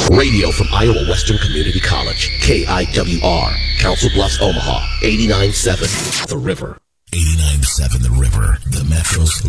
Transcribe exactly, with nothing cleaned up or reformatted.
Radio from Iowa Western Community College, K I W R, Council Bluffs, Omaha, eighty-nine point seven The River. eighty-nine point seven The River, the Metro's